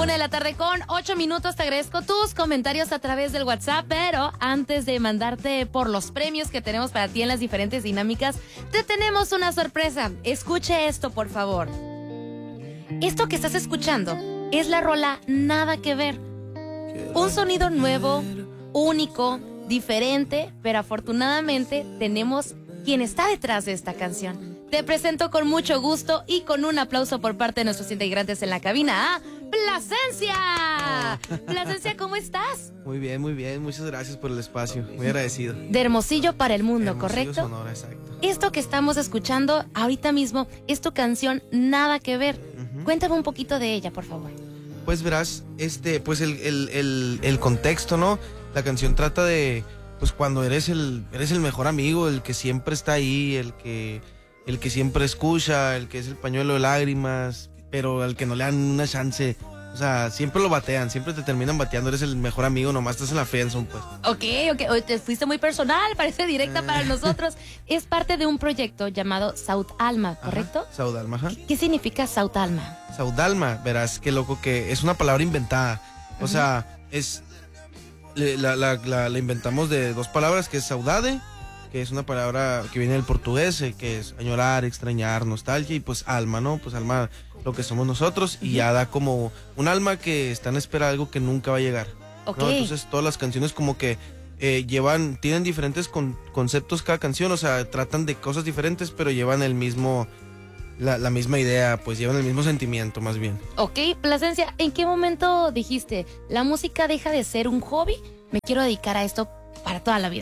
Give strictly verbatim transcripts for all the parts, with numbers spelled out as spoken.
Una de la tarde con ocho minutos. Te agradezco tus comentarios a través del WhatsApp, pero antes de mandarte por los premios que tenemos para ti en las diferentes dinámicas, te tenemos una sorpresa. Escuche esto, por favor. Esto que estás escuchando es la rola Nada que Ver. Un sonido nuevo, único, diferente, pero afortunadamente tenemos quien está detrás de esta canción. Te presento con mucho gusto y con un aplauso por parte de nuestros integrantes en la cabina a Plasencia. Plasencia, ¿cómo estás? Muy bien, muy bien. Muchas gracias por el espacio. Muy agradecido. De Hermosillo para el mundo, Hermosillo, ¿correcto? Sonora, exacto. Esto que estamos escuchando ahorita mismo es tu canción Nada que Ver. Uh-huh. Cuéntame un poquito de ella, por favor. Pues verás, este, pues el, el, el, el contexto, ¿no? La canción trata de, pues cuando eres el, eres el mejor amigo, el que siempre está ahí, el que, el que siempre escucha, el que es el pañuelo de lágrimas, pero al que no le dan una chance. O sea, siempre lo batean, siempre te terminan bateando, eres el mejor amigo, nomás estás en la friendzone, pues. Ok, ok, hoy te fuiste muy personal, parece directa eh. para nosotros. Es parte de un proyecto llamado Saudalma, ¿correcto? Ajá, Saudalma, ajá. ¿Qué, ¿Qué significa Saudalma? Saudalma, verás, qué loco que es una palabra inventada. O uh-huh. sea, es... La, la, la, la inventamos de dos palabras, que es saudade, que es una palabra que viene del portugués, que es añorar, extrañar, nostalgia, y pues alma, ¿no? Pues alma, lo que somos nosotros, y ya da como un alma que está en espera de algo que nunca va a llegar. Okay. ¿No? Entonces todas las canciones como que eh, llevan, tienen diferentes con, conceptos cada canción, o sea, tratan de cosas diferentes, pero llevan el mismo, la, la misma idea, pues llevan el mismo sentimiento más bien. Ok, Plasencia, ¿en qué momento dijiste, la música deja de ser un hobby, me quiero dedicar a esto para toda la vida?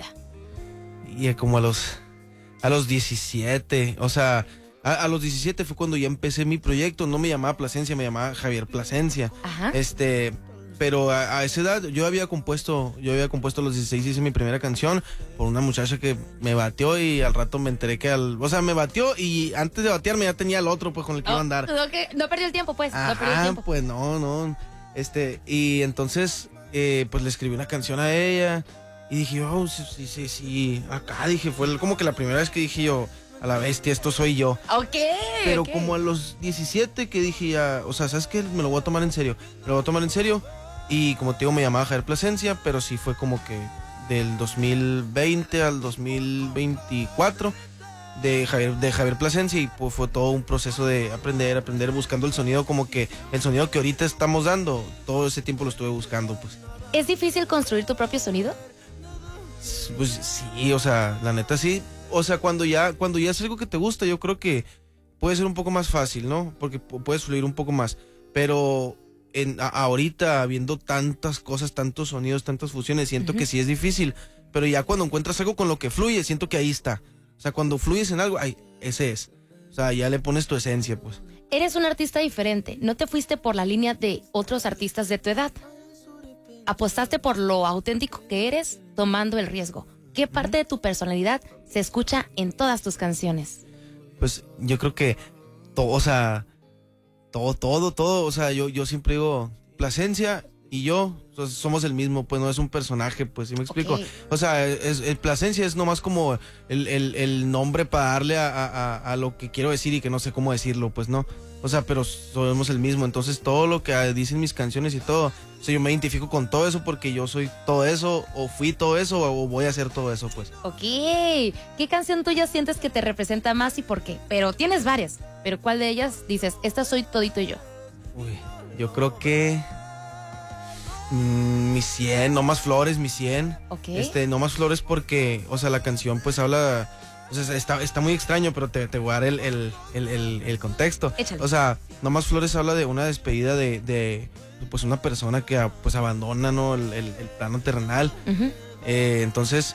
Y como a los, a los diecisiete, o sea... A, a los diecisiete fue cuando ya empecé mi proyecto. No me llamaba Plasencia, me llamaba Javier Plasencia. Ajá. Este, pero a, a esa edad yo había compuesto, yo había compuesto a los dieciséis, hice mi primera canción por una muchacha que me bateó y al rato me enteré que al, o sea, me bateó y antes de batearme ya tenía el otro, pues con el que oh, iba a andar. Okay. No perdió el tiempo, pues. Ajá, no perdió el tiempo. Pues no, no. Este, y entonces, eh, pues le escribí una canción a ella y dije, oh, sí, sí, sí, sí. Acá dije, fue como que la primera vez que dije yo, a la bestia, esto soy yo. Ok. Pero okay. como a los diecisiete que dije ya, o sea, ¿sabes qué? Me lo voy a tomar en serio. Me lo voy a tomar en serio. Y como te digo, me llamaba Javier Plasencia, pero sí fue como que del dos mil veinte al dos mil veinticuatro de Javier, de Javier Plasencia, y pues fue todo un proceso de aprender, aprender, buscando el sonido, como que el sonido que ahorita estamos dando, todo ese tiempo lo estuve buscando, pues. ¿Es difícil construir tu propio sonido? Pues sí, o sea, la neta sí. O sea, cuando ya, cuando ya es algo que te gusta, yo creo que puede ser un poco más fácil, ¿no? Porque puedes fluir un poco más. Pero en, a, ahorita, viendo tantas cosas, tantos sonidos, tantas fusiones, siento uh-huh. que sí es difícil. Pero ya cuando encuentras algo con lo que fluye, siento que ahí está. O sea, cuando fluyes en algo, ay, ese es. O sea, ya le pones tu esencia, pues. Eres un artista diferente. No te fuiste por la línea de otros artistas de tu edad. Apostaste por lo auténtico que eres, tomando el riesgo. ¿Qué parte de tu personalidad se escucha en todas tus canciones? Pues yo creo que todo, o sea, todo, todo, todo, o sea, yo, yo siempre digo, Plasencia y yo pues, somos el mismo, pues no es un personaje, pues, ¿sí me explico? Okay. O sea, es, el Plasencia es nomás como el, el, el nombre para darle a, a, a lo que quiero decir y que no sé cómo decirlo, pues no. O sea, pero somos el mismo, entonces todo lo que dicen mis canciones y todo, o sea, yo me identifico con todo eso porque yo soy todo eso, o fui todo eso, o voy a hacer todo eso, pues. Ok, ¿qué canción tuya sientes que te representa más y por qué? Pero tienes varias, pero ¿cuál de ellas dices, esta soy todito yo? Uy, yo creo que... Mmm, mi cien, No Más Flores, mi cien. Ok. Este, No Más Flores porque, o sea, la canción pues habla... O sea, está, está muy extraño, pero te, te voy a dar el, el, el, el, el contexto. Échale. O sea, No Más Flores habla de una despedida de, de pues una persona que pues abandona, ¿no? el, el, el plano terrenal. Uh-huh. Eh, entonces,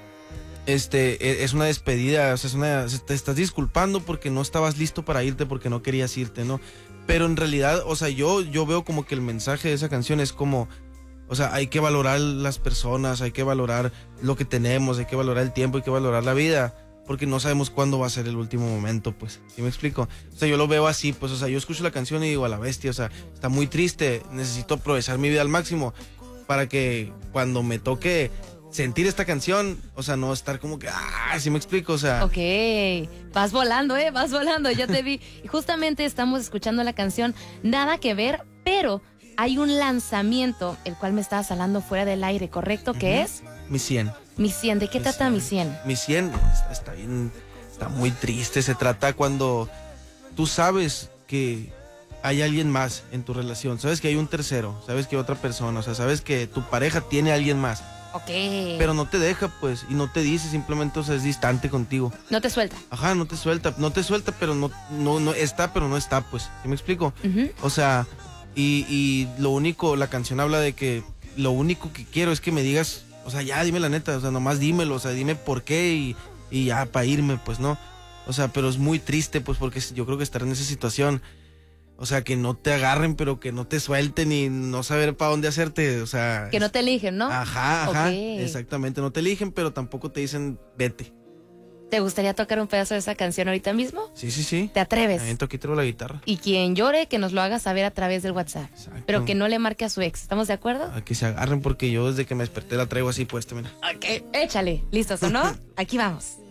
este, es una despedida, o sea, es una, te estás disculpando porque no estabas listo para irte, porque no querías irte, ¿no? Pero en realidad, o sea, yo, yo veo como que el mensaje de esa canción es como... O sea, hay que valorar las personas, hay que valorar lo que tenemos, hay que valorar el tiempo, hay que valorar la vida. Porque no sabemos cuándo va a ser el último momento, pues. ¿Sí me explico? O sea, yo lo veo así, pues, o sea, yo escucho la canción y digo, a la bestia, o sea, está muy triste, necesito aprovechar mi vida al máximo para que cuando me toque sentir esta canción, o sea, no estar como que, ah, ¿sí me explico? O sea... Ok, vas volando, eh, vas volando, ya te vi. Y justamente estamos escuchando la canción Nada que Ver, pero hay un lanzamiento, el cual me estabas hablando fuera del aire, ¿correcto? ¿Qué Ujú. es? Mi cien. Mi cien. ¿De qué Mi trata cien. Mi cien? Mi cien está, está bien, está muy triste. Se trata cuando tú sabes que hay alguien más en tu relación, sabes que hay un tercero, sabes que hay otra persona, o sea, sabes que tu pareja tiene a alguien más, Ok. pero no te deja, pues, y no te dice, simplemente, o sea, es distante contigo. No te suelta. Ajá, no te suelta, no te suelta, pero no, no, no está, pero no está, pues, ¿sí me explico? Ujú. O sea, y, y lo único, la canción habla de que lo único que quiero es que me digas, o sea, ya dime la neta, o sea, nomás dímelo, o sea, dime por qué y, y ya para irme, pues, ¿no? O sea, pero es muy triste, pues, porque yo creo que estar en esa situación, o sea, que no te agarren, pero que no te suelten y no saber para dónde hacerte, o sea... Que no te eligen, ¿no? Ajá, ajá, Ok. exactamente, no te eligen, pero tampoco te dicen vete. ¿Te gustaría tocar un pedazo de esa canción ahorita mismo? Sí, sí, sí. ¿Te atreves? También aquí traigo la guitarra. Y quien llore, que nos lo haga saber a través del WhatsApp. Exacto. Pero que no le marque a su ex. ¿Estamos de acuerdo? A que se agarren porque yo desde que me desperté la traigo así puesta, mira. Ok, échale. ¿Listos o no? Aquí vamos.